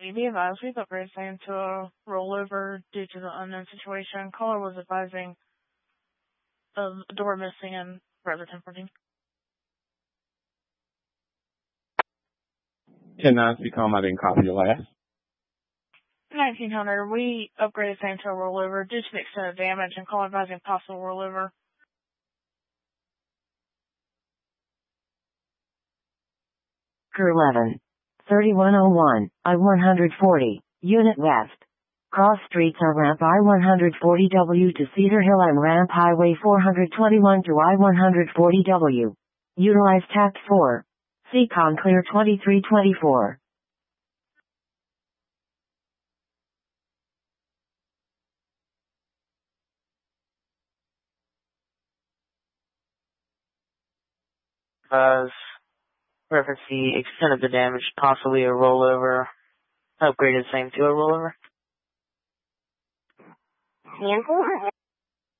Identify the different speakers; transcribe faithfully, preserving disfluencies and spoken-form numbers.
Speaker 1: Be advised, we've upgraded same to a rollover due to the unknown situation. Caller was advising of a door missing and brother temporary.
Speaker 2: ten nine, speak home. I didn't copy your last.
Speaker 1: nineteen hundred, we upgraded same to a rollover due to the extent of damage and call advising possible rollover.
Speaker 3: Crew eleven, thirty-one oh one, I one forty, Unit West. Cross streets are ramp I one forty W to Cedar Hill and ramp Highway four twenty-one to I one forty W. Utilize tact four. C CON clear twenty-three twenty-four.
Speaker 4: Uh, reference the extent of the damage, possibly a rollover. Upgraded same to a rollover.
Speaker 5: Cancel